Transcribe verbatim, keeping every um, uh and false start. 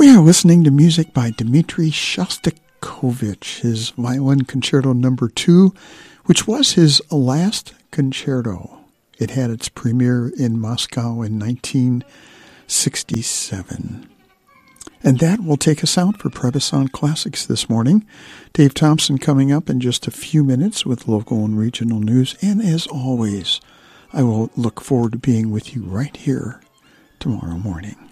We are listening to music by Dmitri Shostakovich, his Violin Concerto Number Two, which was his last concerto. It had its premiere in Moscow in nineteen sixty-seven. And that will take us out for Prebisson Classics this morning. Dave Thompson coming up in just a few minutes with local and regional news. And as always, I will look forward to being with you right here tomorrow morning.